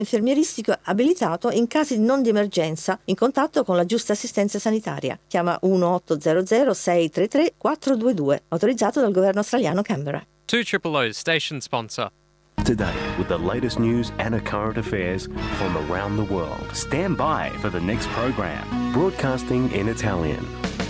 infermieristico abilitato in casi non di emergenza in contatto con la giusta assistenza sanitaria. Chiama 1800 633 422, autorizzato dal governo australiano Canberra. 200 station sponsor. Today, with the latest news and current affairs from around the world. Stand by for the next program, broadcasting in Italian.